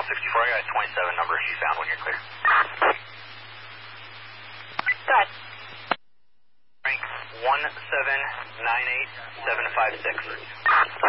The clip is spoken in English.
64, I got a 27 number if you found when you're clear. Good. Rank 1798756.